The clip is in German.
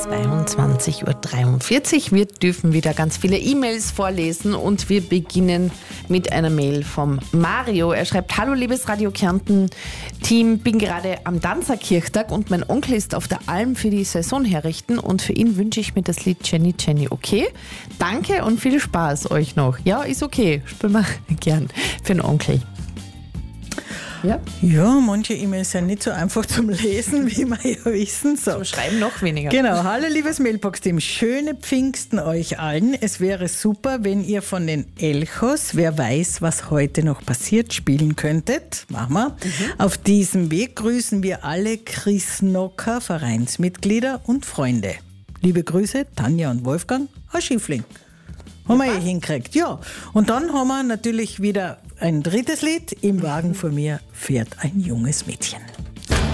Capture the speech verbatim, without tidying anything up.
zweiundzwanzig Uhr dreiundvierzig. Wir dürfen wieder ganz viele E-Mails vorlesen und wir beginnen mit einer Mail vom Mario. Er schreibt: Hallo liebes Radio Kärnten Team, bin gerade am Danzerkirchtag und mein Onkel ist auf der Alm für die Saison herrichten und für ihn wünsche ich mir das Lied Jenny Jenny. Okay? Danke und viel Spaß euch noch. Ja, ist okay. Spielen wir gern für den Onkel. Ja. ja, manche E-Mails sind nicht so einfach zum Lesen, wie wir ja wissen. So. Zum Schreiben noch weniger. Genau, hallo liebes Mailbox-Team, schöne Pfingsten euch allen. Es wäre super, wenn ihr von den Elchos, wer weiß, was heute noch passiert, spielen könntet. Machen wir. Mhm. Auf diesem Weg grüßen wir alle Chris Nocker, Vereinsmitglieder und Freunde. Liebe Grüße, Tanja und Wolfgang aus Schiffling. Haben wir eh hingekriegt, ja. Und dann haben wir natürlich wieder ein drittes Lied. Im Wagen vor mir fährt ein junges Mädchen.